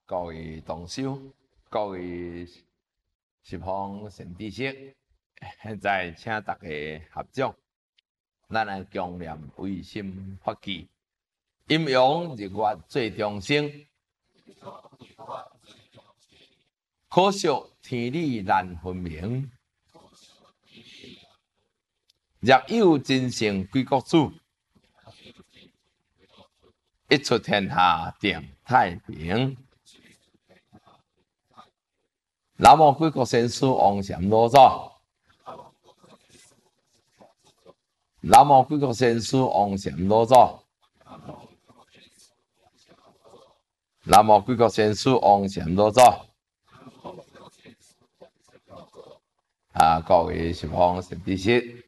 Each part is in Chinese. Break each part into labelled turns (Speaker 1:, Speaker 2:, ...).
Speaker 1: 各位同修，各位十方善知识，现在请大家合掌，咱来共念唯心发起，阴阳日月最中生，可惜天理难分明。若有真圣归国主，一出天下定太平。南无贵国先师王禅老祖，南无贵国先师王禅老祖，南无贵国先师王禅老祖。各位十方善知识，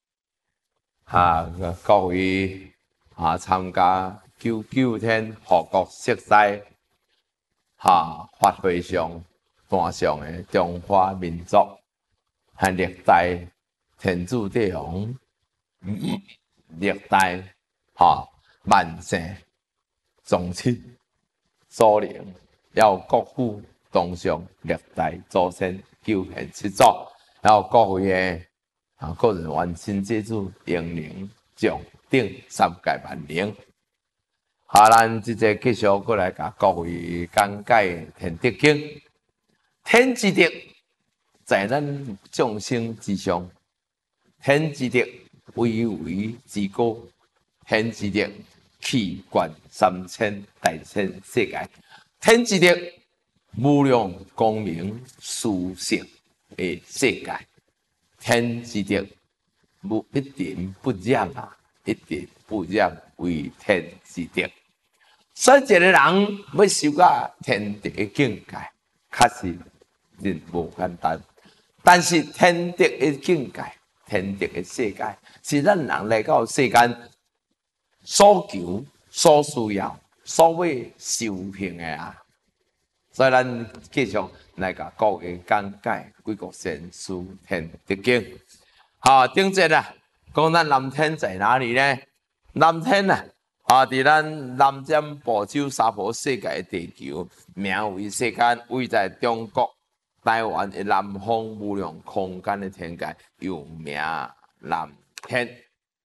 Speaker 1: 各位参加99天护国释斋法会上坛上的中华民族和历代天主帝王，历代万圣宗亲祖灵，要国父当上历代祖先救现七祖，还有各位的个人完成这主英灵奖顶3界万灵。咱即个继续过来甲各位讲解天德经。天之德在咱众生之上，天之德巍巍之高，天之德气贯3000大千世界，天之德无量光明殊胜的世界，天之德一点不让一点不让为天之德。所以一个人要修到天德的境界，确实真无简单。但是天德的境界、天德的世界，是咱人来到世间所求、所需要、所要修行的啊。所以咱继续来甲各位讲解几个先师天德经。顶节讲咱南天在哪里呢？南天伫咱南瞻部洲三婆世界的地球，名为世间，位在中国台湾的南方无量空间的天界，又名南天。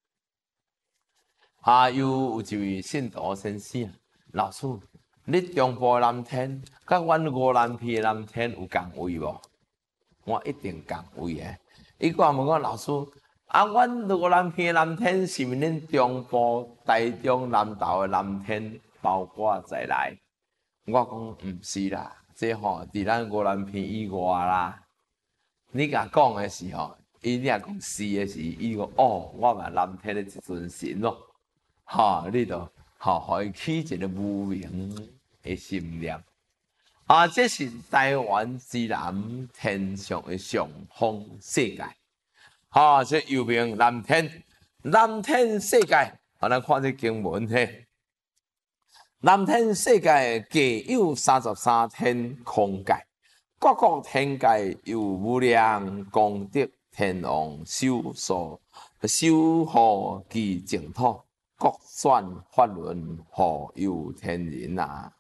Speaker 1: 有一位信徒先生，老师，你中部南天，甲阮五南片南天有共位无？我一定共位的。伊讲问我老师。阮五南片南天是毋是恁中部、台中、南投的南天包括在内？我讲毋是啦，这伫咱五南片以外啦。你甲讲的时候，伊若讲是的时，伊讲我嘛南天的一尊神咯。你就互伊起一个无名的心念。这是台湾之南天上的上方世界。这又名南天，南天世界。咱看这经文嘿，南天世界各有33天空界，各个天界有无量功德天王守护其净土，各选法轮护佑天人啊。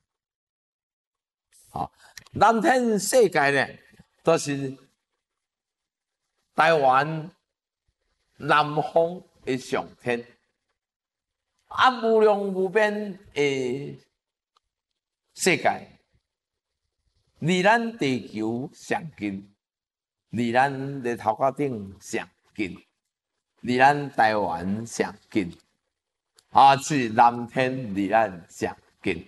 Speaker 1: 南天世界呢，都是台湾南方的上天，无量无边的世界，离咱地球上近，离咱日头壳顶上近，离咱台湾上近，是南天离咱上近。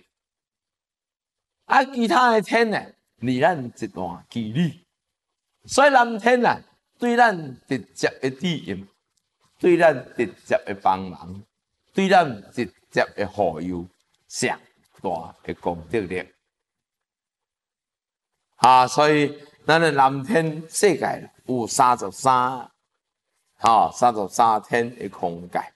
Speaker 1: 其他的天呢，离咱一段距离，所以南天对咱直接的指引。对咱直接的帮忙，对咱直接的护佑，上大的功德力。所以咱的南天世界有33天的空界。